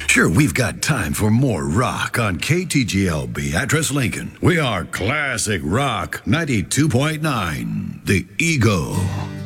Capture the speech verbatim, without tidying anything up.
Sure, we've got time for more rock on K T G L B Address Lincoln. We are classic rock ninety-two point nine, The Eagle.